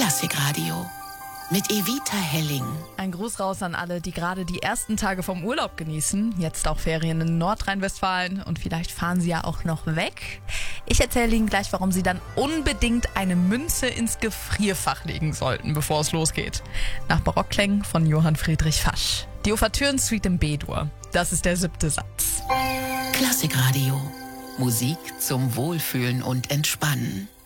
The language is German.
Klassikradio mit Evita Helling. Ein Gruß raus an alle, die gerade die ersten Tage vom Urlaub genießen. Jetzt auch Ferien in Nordrhein-Westfalen und vielleicht fahren sie ja auch noch weg. Ich erzähle Ihnen gleich, warum Sie dann unbedingt eine Münze ins Gefrierfach legen sollten, bevor es losgeht. Nach Barockklängen von Johann Friedrich Fasch. Die Ouvertüren-Suite im B-Dur. Das ist der 7. Satz. Klassikradio. Musik zum Wohlfühlen und Entspannen.